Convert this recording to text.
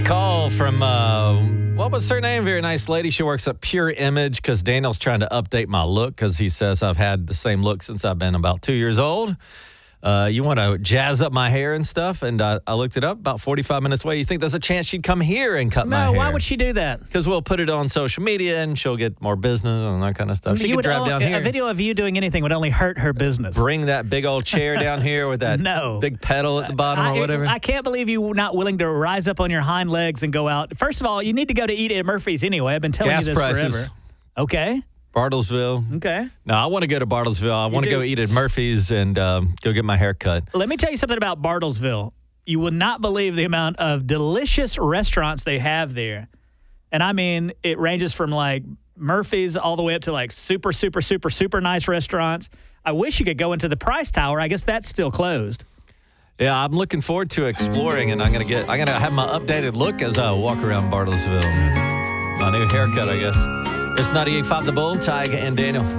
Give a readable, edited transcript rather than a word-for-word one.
Call from, what was her name? Very nice lady. She works at Pure Image because Daniel's trying to update my look because he says I've had the same look since I've been about 2 years old. You want to jazz up my hair and stuff? And I looked it up about 45 minutes away. You think there's a chance she'd come here and cut my hair? No, why would she do that? Because we'll put it on social media and she'll get more business and that kind of stuff. She could drive down here. A video of you doing anything would only hurt her business. Bring that big old chair down here with that big pedal at the bottom or whatever. I can't believe you're not willing to rise up on your hind legs and go out. First of all, you need to go to eat at Murphy's anyway. I've been telling you this forever. Okay. Bartlesville. Okay. No, I want to go to Bartlesville. I want to go eat at Murphy's and go get my hair cut. Let me tell you something about Bartlesville. You will not believe the amount of delicious restaurants they have there. And I mean, it ranges from like Murphy's all the way up to like super, super, super, super nice restaurants. I wish you could go into the Price Tower. I guess that's still closed. Yeah, I'm looking forward to exploring, and I'm gonna have my updated look as I walk around Bartlesville. My new haircut, I guess. It's 98.5 The Bull, Tyga and Daniel.